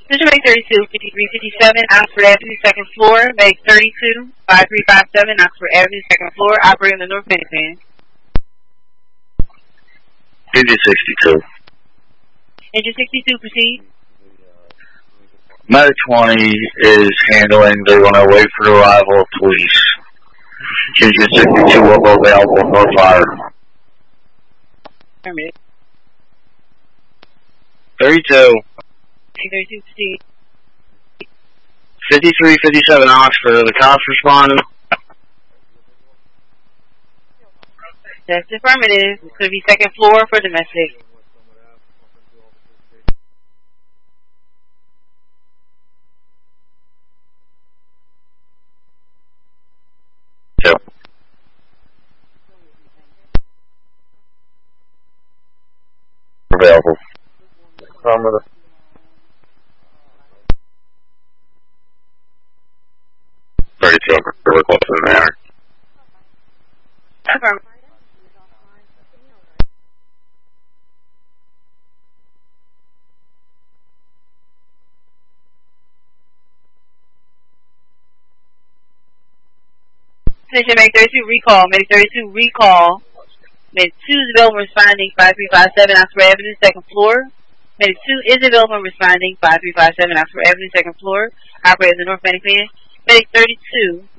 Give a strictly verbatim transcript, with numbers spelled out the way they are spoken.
District Medic thirty-two, fifty-three fifty-seven, Oxford Avenue, second floor. Medic thirty-two, five three five seven, Oxford Avenue, second floor. Operating the North Minuteman. Engine sixty-two. Engine sixty-two, proceed. Medic twenty is handling. They're going to wait for the arrival of police. Engine sixty-two will go available for fire. Permit. thirty-two. thirty-two, proceed. fifty-three fifty-seven Oxford. The cops responded. That's affirmative. It's going to be second floor for domestic. Two. Available. Affirmative. thirty-two. We're close to the mayor. Affirmative. Attention, Medic thirty-two, recall. Medic thirty-two, recall. Medic two is available responding five three five seven Oxford Avenue, second floor. Medic two is available responding five three five seven Oxford Avenue, second floor. Operator the North Medic Medic thirty-two.